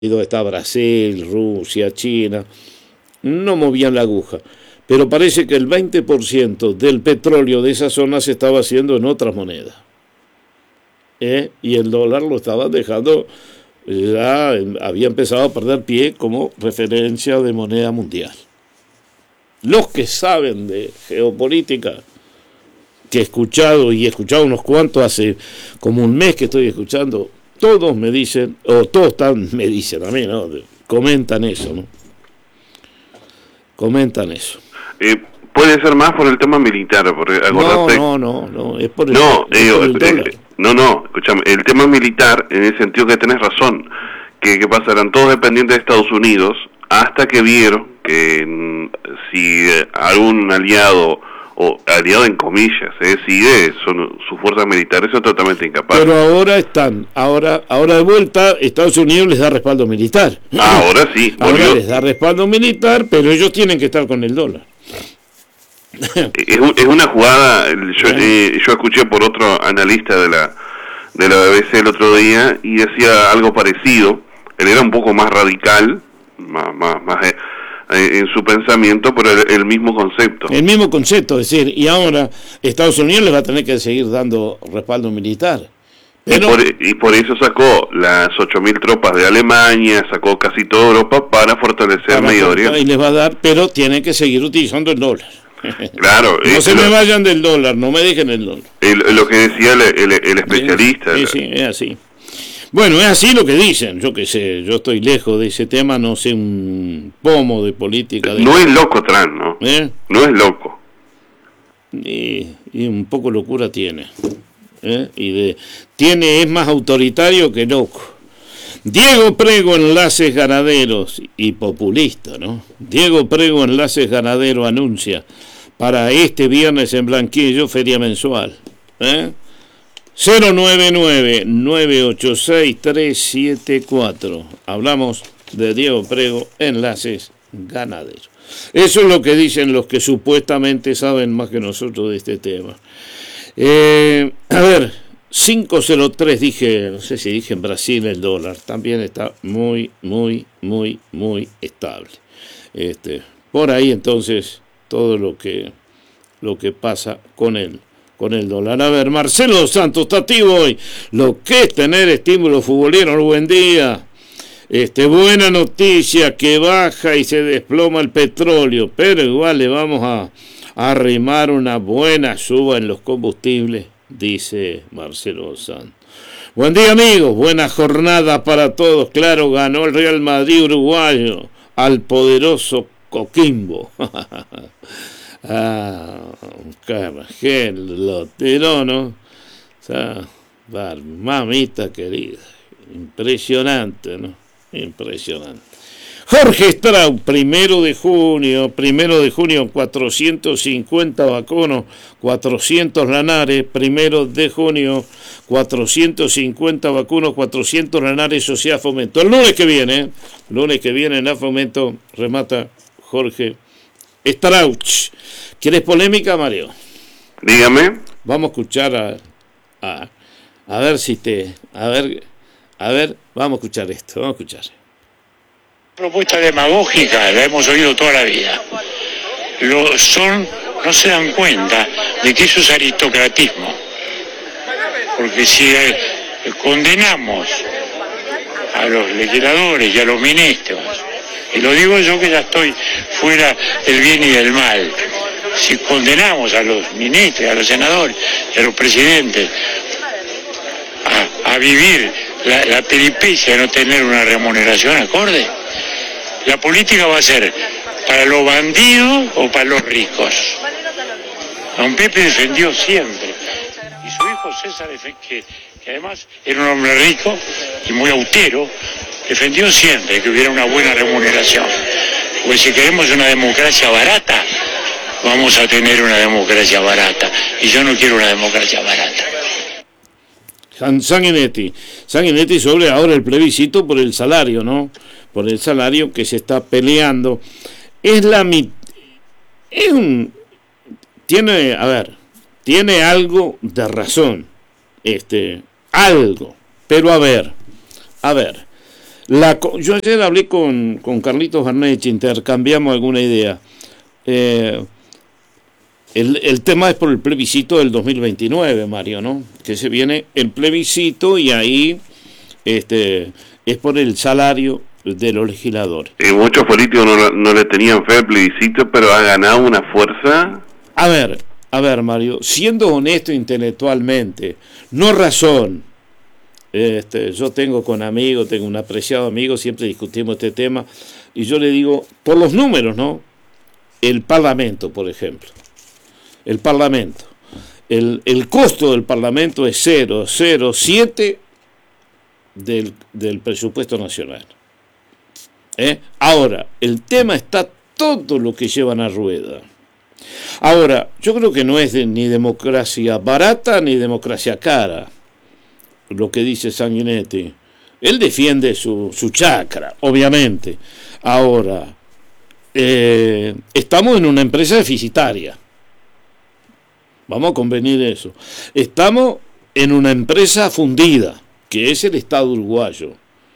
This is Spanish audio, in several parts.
está Brasil, Rusia, China, no movían la aguja. Pero parece que el 20% del petróleo de esa zona se estaba haciendo en otras monedas. Y el dólar lo estaba dejando, ya había empezado a perder pie como referencia de moneda mundial. Los que saben de geopolítica, que he escuchado unos cuantos hace como un mes que estoy escuchando, todos me dicen, o todos me dicen a mí, ¿no? Comentan eso, ¿no? Comentan eso. Puede ser más por el tema militar, porque acordate... No, es por el, dólar. Escúchame, el tema militar, en el sentido que tenés razón, que pasa, eran todos dependientes de Estados Unidos, hasta que vieron que si algún aliado, o aliado en comillas, sigue, sus fuerzas militares son totalmente incapaces. Pero ahora de vuelta, Estados Unidos les da respaldo militar. Ahora sí. Ahora les da respaldo militar, pero ellos tienen que estar con el dólar. Es una jugada, yo escuché por otro analista de la BBC el otro día, y decía algo parecido. Él era un poco más radical, más en su pensamiento, pero el mismo concepto. El mismo concepto, es decir, y ahora Estados Unidos les va a tener que seguir dando respaldo militar. Pero, y por eso sacó las 8.000 tropas de Alemania, sacó casi toda Europa para fortalecer Medio Oriente. Y les va a dar, pero tienen que seguir utilizando el dólar. Claro. No se me vayan del dólar, no me dejen el dólar. Lo que decía el especialista. Sí, es así. Bueno, es así lo que dicen, yo qué sé, yo estoy lejos de ese tema, no sé un pomo de política. No es loco Trump, ¿no? No es loco. Y un poco locura tiene. Es más autoritario que loco. Diego Prego, Enlaces Ganaderos y populista, ¿no? Diego Prego, Enlaces Ganaderos, anuncia para este viernes en Blanquillo, feria mensual. 099-986-374. Hablamos de Diego Prego, Enlaces Ganaderos. Eso es lo que dicen los que supuestamente saben más que nosotros de este tema. A ver, 503 dije, no sé si dije en Brasil el dólar, también está muy estable. Por ahí entonces todo lo que pasa con el dólar. A ver, Marcelo Santos, está activo hoy. Lo que es tener estímulo futbolero, buen día. Buena noticia que baja y se desploma el petróleo, pero igual le vamos a arrimar una buena suba en los combustibles, dice Marcelo Santos. Buen día, amigos, buena jornada para todos. Claro, ganó el Real Madrid uruguayo al poderoso Coquimbo. Que lo tiró, ¿no? O sea, mamita querida, impresionante, ¿no? Impresionante. Jorge Strauss, 1 de junio, 450 vacunos, 400 lanares, 1 de junio, 450 vacunos, 400 lanares, Sociedad Fomento. El lunes que viene en la Fomento remata Jorge Strauss. ¿Quieres polémica, Mario? Dígame. Vamos a escuchar a ver si a ver, vamos a escuchar esto, vamos a escuchar. Propuesta demagógica, la hemos oído toda la vida. No se dan cuenta de que eso es aristocratismo. Porque si condenamos a los legisladores y a los ministros, y lo digo yo que ya estoy fuera del bien y del mal, si condenamos a los ministros, a los senadores y a los presidentes a vivir la peripecia de no tener una remuneración acorde, la política va a ser para los bandidos o para los ricos. Don Pepe defendió siempre, y su hijo César, que además era un hombre rico y muy austero, defendió siempre que hubiera una buena remuneración. Porque si queremos una democracia barata, vamos a tener una democracia barata, y yo no quiero una democracia barata. Sanguinetti sobre ahora el plebiscito por el salario, ¿no? Por el salario que se está peleando. Tiene algo de razón, algo, pero a ver, Yo ayer hablé con Carlitos Bernechi, intercambiamos alguna idea. El tema es por el plebiscito del 2029, Mario, ¿no? Que se viene el plebiscito y ahí es por el salario de los legisladores. Muchos políticos no le tenían fe al plebiscito, pero ha ganado una fuerza. A ver, Mario, siendo honesto intelectualmente, no razón. Yo tengo un apreciado amigo, siempre discutimos este tema, y yo le digo, por los números, ¿no? El Parlamento, por ejemplo. El Parlamento. El costo del Parlamento es 0,07 del presupuesto nacional. Ahora, el tema está todo lo que llevan a rueda. Ahora, yo creo que no es ni democracia barata ni democracia cara, lo que dice Sanguinetti. Él defiende su chacra, obviamente. Ahora, estamos en una empresa deficitaria. Vamos a convenir eso. Estamos en una empresa fundida, que es el Estado uruguayo.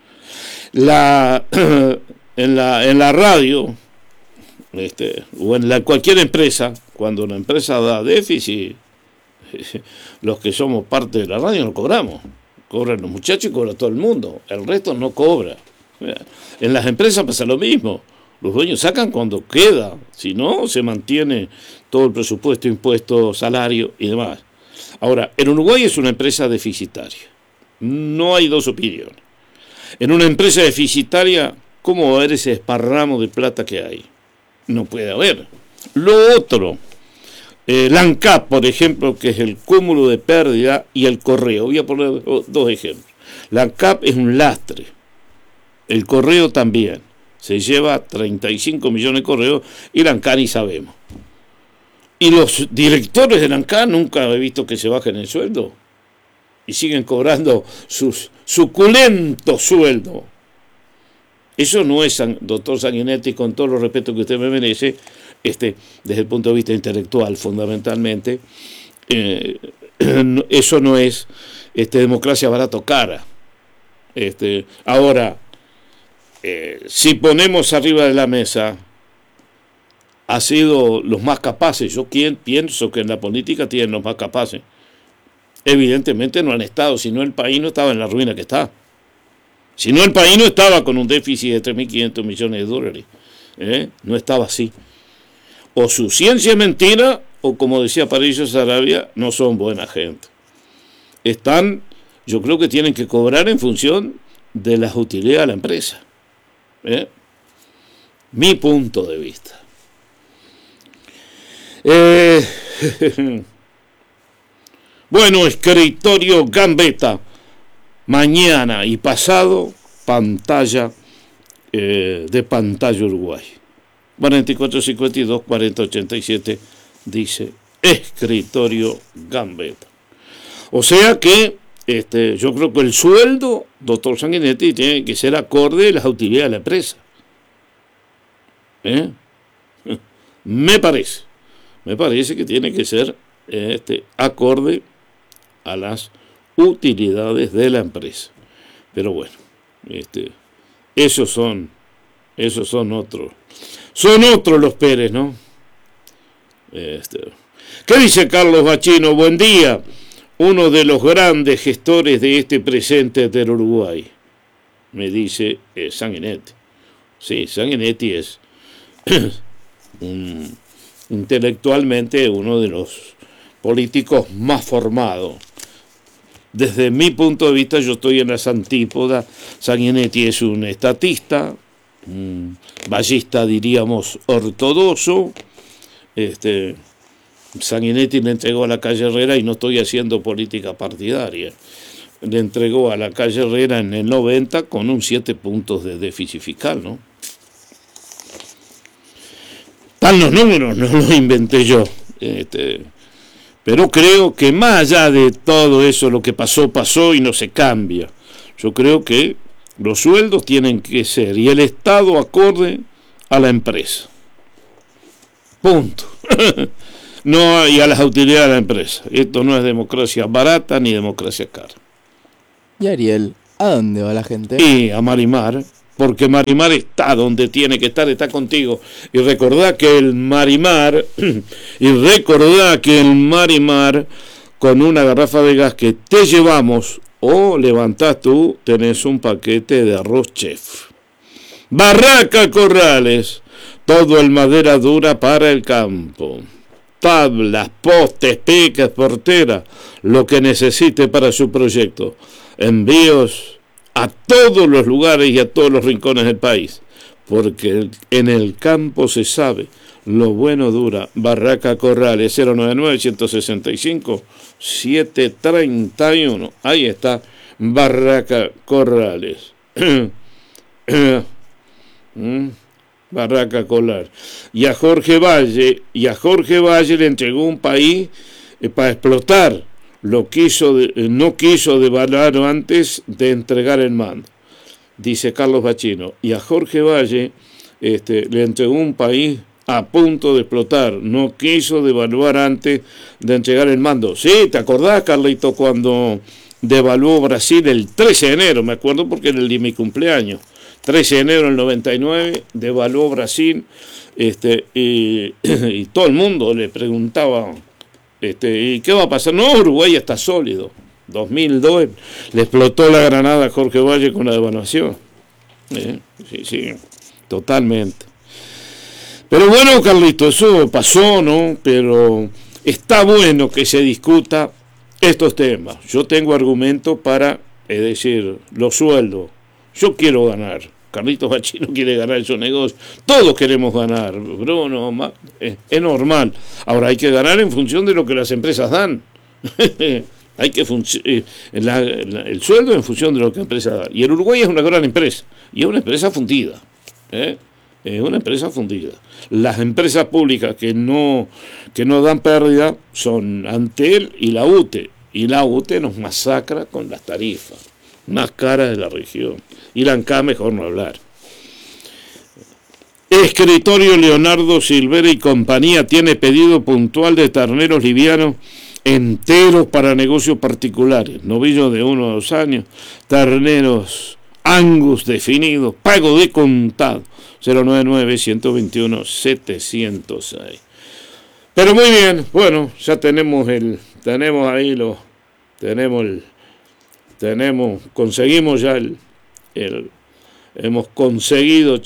En la radio, o en cualquier empresa, cuando una empresa da déficit, los que somos parte de la radio no cobramos. Cobran los muchachos y cobra todo el mundo. El resto no cobra. En las empresas pasa lo mismo. Los dueños sacan cuando queda. Si no, se mantiene todo el presupuesto, impuestos, salario y demás. Ahora, en Uruguay es una empresa deficitaria. No hay dos opiniones. En una empresa deficitaria, ¿cómo va a haber ese desparramo de plata que hay? No puede haber. Lo otro, la ANCAP, por ejemplo, que es el cúmulo de pérdida, y el correo. Voy a poner dos ejemplos. La ANCAP es un lastre. El correo también. Se lleva 35 millones de correos y la ANCAP ni sabemos. Y los directores de la ANCAP nunca he visto que se bajen el sueldo. Y siguen cobrando sus suculentos sueldos. Eso no es, doctor Sanguinetti, con todo el respeto que usted me merece, desde el punto de vista intelectual, fundamentalmente, eso no es democracia barato cara. Ahora, si ponemos arriba de la mesa, ha sido los más capaces. Yo pienso que en la política tienen los más capaces. Evidentemente no han estado, si no el país no estaba en la ruina que está. Si no el país no estaba con un déficit de 3.500 millones de dólares. No estaba así. O su ciencia es mentira, o como decía Parillo Sarabia, no son buena gente. Yo creo que tienen que cobrar en función de las utilidades de la empresa. Mi punto de vista. Bueno, escritorio Gambetta. Mañana y pasado, pantalla de Pantalla Uruguay. 4452-4087 dice escritorio Gambetta. O sea que yo creo que el sueldo, doctor Sanguinetti, tiene que ser acorde a las utilidades de la empresa. Me parece que tiene que ser acorde a las utilidades de la empresa. Pero bueno, esos son otros los Pérez, ¿no? ¿Qué dice Carlos Bachino? Buen día, uno de los grandes gestores de este presente del Uruguay, me dice Sanguinetti. Sí, Sanguinetti es intelectualmente uno de los políticos más formados. Desde mi punto de vista, yo estoy en las antípodas. Sanguinetti es un estatista, un ballista, diríamos, ortodoxo. Sanguinetti le entregó a la calle Herrera, y no estoy haciendo política partidaria, le entregó a la calle Herrera en el 90 con un 7 puntos de déficit fiscal, ¿no? Están los números, no los inventé yo. Pero creo que más allá de todo eso, lo que pasó y no se cambia. Yo creo que los sueldos tienen que ser, y el Estado acorde a la empresa. Punto. No, y a las utilidades de la empresa. Esto no es democracia barata ni democracia cara. Y Ariel, ¿a dónde va la gente? Y a Marimar. porque Marimar está donde tiene que estar, está contigo. Y recordá que el Marimar, con una garrafa de gas que te llevamos o levantás tú, tenés un paquete de arroz chef. Barraca Corrales, todo en madera dura para el campo. Tablas, postes, piques, porteras, lo que necesite para su proyecto. Envíos a todos los lugares y a todos los rincones del país, porque en el campo se sabe, lo bueno dura. Barraca Corrales, 099-165-731. Ahí está, Barraca Corrales. Barraca Corrales. Y a Jorge Valle le entregó un país para explotar. No quiso devaluar antes de entregar el mando, dice Carlos Bachino. Y a Jorge Valle le entregó un país a punto de explotar, no quiso devaluar antes de entregar el mando. Sí, ¿te acordás, Carlito, cuando devaluó Brasil el 13 de enero? Me acuerdo porque era el día de mi cumpleaños. 13 de enero del 99, devaluó Brasil, y todo el mundo le preguntaba, ¿y qué va a pasar? No, Uruguay está sólido. 2002 le explotó la granada a Jorge Valle con la devaluación. Sí, totalmente. Pero bueno, Carlito, eso pasó, ¿no? Pero está bueno que se discuta estos temas. Yo tengo argumentos para, es decir, los sueldos. Yo quiero ganar. Carlitos Bachino quiere ganar esos negocios. Todos queremos ganar, Bruno. Es normal. Ahora hay que ganar en función de lo que las empresas dan. Hay que el sueldo en función de lo que la empresa da. Y el Uruguay es una gran empresa. Y es una empresa fundida. Es una empresa fundida. Las empresas públicas que no dan pérdida son Antel y la UTE. Y la UTE nos masacra con las tarifas más caras de la región. Y la ANCA mejor no hablar. Escritorio Leonardo Silvera y compañía tiene pedido puntual de terneros livianos enteros para negocios particulares, novillos de 1 a 2 años, terneros Angus definidos, pago de contado, 099-121-706. Pero muy bien, bueno, ya conseguimos ya hemos conseguido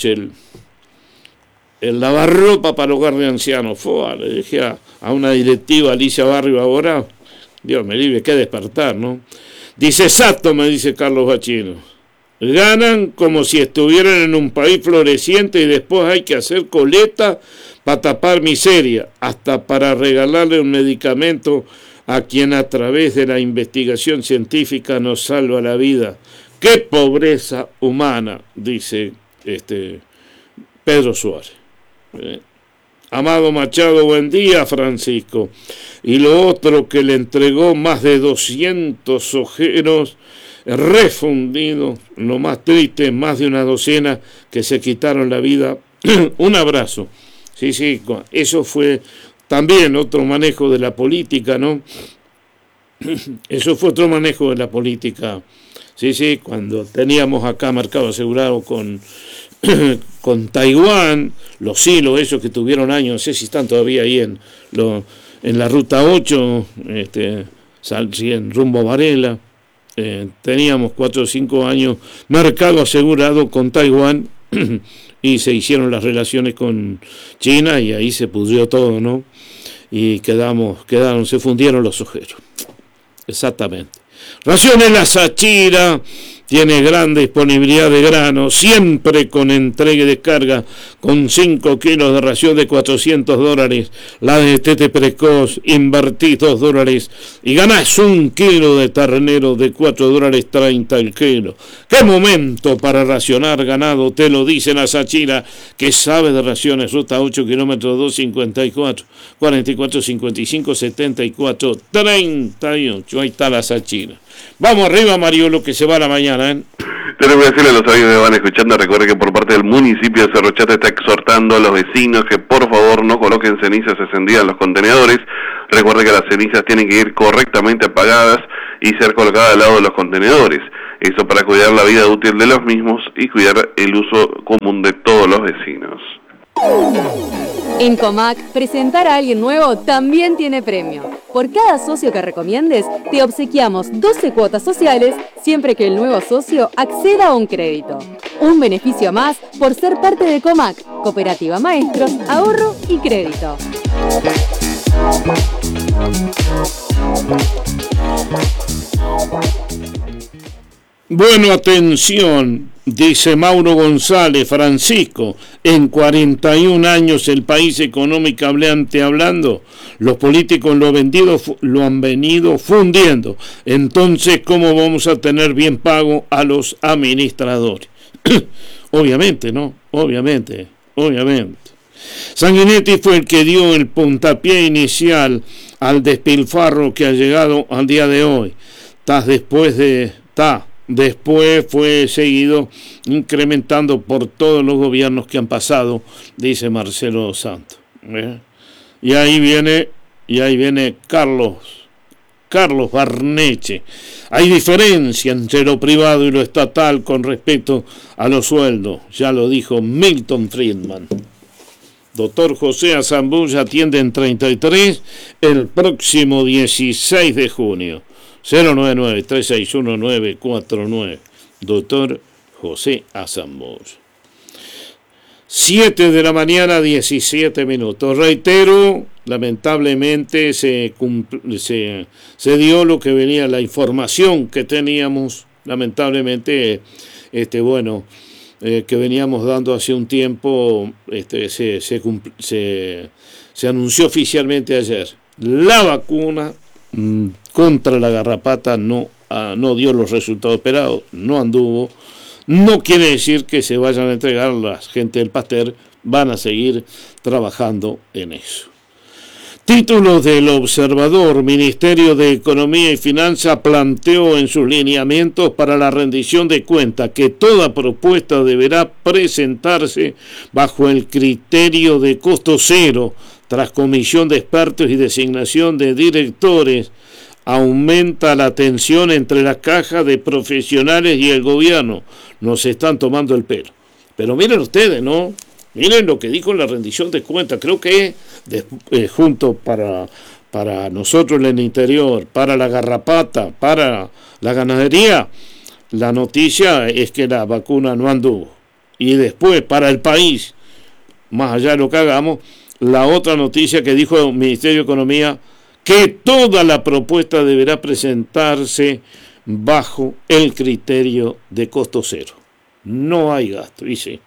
el lavarropa para el hogar de ancianos. Le dije a una directiva, Alicia Barrio, ahora, Dios me libre, qué despertar, ¿no? Dice, exacto, me dice Carlos Bachino. Ganan como si estuvieran en un país floreciente y después hay que hacer coleta para tapar miseria, hasta para regalarle un medicamento a quien a través de la investigación científica nos salva la vida. ¡Qué pobreza humana!, dice Pedro Suárez. Amado Machado, buen día, Francisco. Y lo otro, que le entregó más de 200 ojeros refundidos, lo más triste, más de una docena que se quitaron la vida. Un abrazo. Sí, eso fue también otro manejo de la política, ¿no? Eso fue otro manejo de la política. Sí, cuando teníamos acá mercado asegurado con Taiwán, los hilos esos que tuvieron años, no sé si están todavía ahí en la ruta 8, en rumbo a Varela, teníamos 4 o 5 años mercado asegurado con Taiwán y se hicieron las relaciones con China y ahí se pudrió todo, ¿no? Y se fundieron los ojeros. Exactamente. Raciones La Sachira tiene gran disponibilidad de grano, siempre con entrega y descarga, con 5 kilos de ración de $400, la de Tete Precoz, invertís $2 y ganás 1 kilo de ternero de $4.30 el kilo. ¡Qué momento para racionar ganado! Te lo dice La Sachira, que sabe de raciones. Ruta 8, kilómetros 254, 44, 55, 74, 38. Ahí está La Sachira. Vamos arriba, Mariolo, que se va a la mañana, ¿eh? Yo les voy a decirle a los amigos que van escuchando, recuerden que por parte del municipio de Cerro Chato está exhortando a los vecinos que por favor no coloquen cenizas encendidas en los contenedores. Recuerden que las cenizas tienen que ir correctamente apagadas y ser colocadas al lado de los contenedores. Esto para cuidar la vida útil de los mismos y cuidar el uso común de todos los vecinos. En Comac, presentar a alguien nuevo también tiene premio. Por cada socio que recomiendes, te obsequiamos 12 cuotas sociales siempre que el nuevo socio acceda a un crédito. Un beneficio más por ser parte de Comac, Cooperativa Maestros, Ahorro y Crédito. Bueno, atención, dice Mauro González, Francisco, en 41 años el país económicamente hablando, los políticos lo han venido fundiendo. Entonces, ¿cómo vamos a tener bien pago a los administradores? Obviamente, ¿no? Obviamente. Sanguinetti fue el que dio el puntapié inicial al despilfarro que ha llegado al día de hoy. Después fue seguido incrementando por todos los gobiernos que han pasado, dice Marcelo Santos. Y ahí viene Carlos Barneche. Hay diferencia entre lo privado y lo estatal con respecto a los sueldos, ya lo dijo Milton Friedman. Doctor José Azambulla atiende en 33 el próximo 16 de junio. 099-361-949. Doctor José Azambulla. 7 de la mañana, 17 minutos. Reitero, lamentablemente se dio lo que venía, la información que teníamos, lamentablemente, que veníamos dando hace un tiempo, se anunció oficialmente ayer. La vacuna contra la garrapata no dio los resultados esperados, no anduvo. No quiere decir que se vayan a entregar, la gente del Pasteur van a seguir trabajando en eso. Títulos del Observador. Ministerio de Economía y Finanzas planteó en sus lineamientos para la rendición de cuentas que toda propuesta deberá presentarse bajo el criterio de costo cero, tras comisión de expertos y designación de directores. Aumenta la tensión entre la caja de profesionales y el gobierno. Nos están tomando el pelo. Pero miren ustedes, ¿no? Miren lo que dijo en la rendición de cuentas. Creo que junto para nosotros en el interior, para la garrapata, para la ganadería, la noticia es que la vacuna no anduvo. Y después, para el país, más allá de lo que hagamos, la otra noticia que dijo el Ministerio de Economía, que toda la propuesta deberá presentarse bajo el criterio de costo cero. No hay gasto, dice.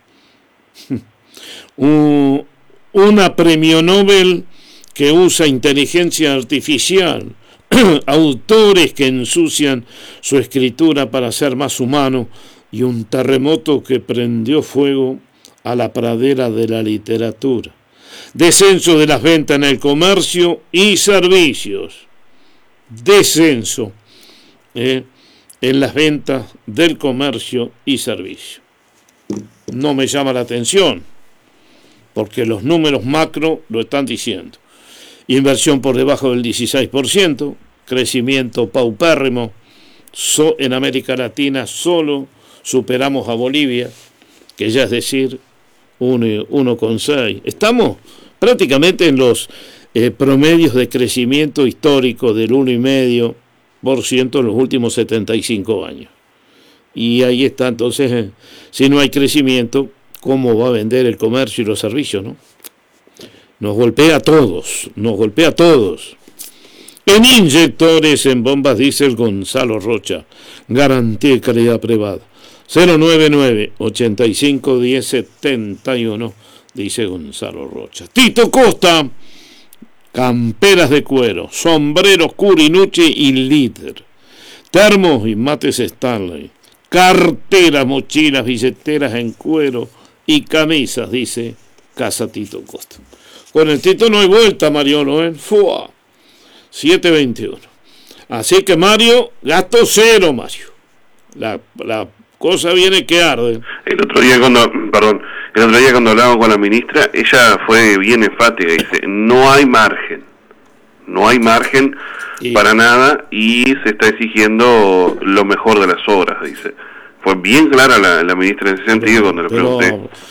Una premio Nobel que usa inteligencia artificial, autores que ensucian su escritura para ser más humano, y un terremoto que prendió fuego a la pradera de la literatura. Descenso de las ventas en el comercio y servicios. Descenso en las ventas del comercio y servicios. No me llama la atención, porque los números macro lo están diciendo. Inversión por debajo del 16%, crecimiento paupérrimo. En América Latina solo superamos a Bolivia, que ya es decir 1,6. Estamos prácticamente en los promedios de crecimiento histórico del 1,5% en los últimos 75 años. Y ahí está, entonces, si no hay crecimiento, ¿cómo va a vender el comercio y los servicios, no? Nos golpea a todos. En inyectores, en bombas diésel, Gonzalo Rocha, garantía y calidad privada. 099-85-1071, dice Gonzalo Rocha. Tito Costa, camperas de cuero, sombreros Curinucci y Líder, termos y mates Stanley, carteras, mochilas, billeteras en cuero y camisas, dice Casa Tito Costa. Con el Tito no hay vuelta, Mariano, ¿eh? ¡Fua! 721. Así que, Mario, gasto cero, Mario. La cosa viene que arde. El otro día cuando hablábamos con la ministra, ella fue bien enfática, dice, no hay margen. para nada, y se está exigiendo lo mejor de las obras, dice. Fue bien clara la ministra en ese sentido cuando le pregunté.